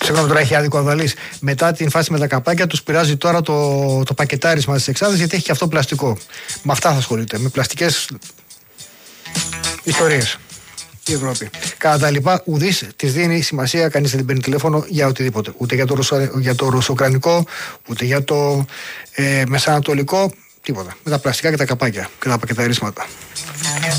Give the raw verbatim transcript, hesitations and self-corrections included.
συγγνώμη, τώρα έχει άδικο ο Αδαλής. Μετά την φάση με τα καπάκια, τους πειράζει τώρα το, το πακετάρισμα της εξάδας, γιατί έχει και αυτό πλαστικό. Με αυτά θα ασχολείται. Με πλαστικές ιστορίες. Η Ευρώπη. Κατά τα λοιπά, ουδής της δίνει σημασία, κανείς δεν την παίρνει τηλέφωνο για οτιδήποτε. Ούτε για το, ρωσο, για το ρωσοκρανικό, ούτε για το ε, μεσανατολικό, τίποτα. Με τα πλαστικά και τα καπάκια και τα πακεταρίσματα.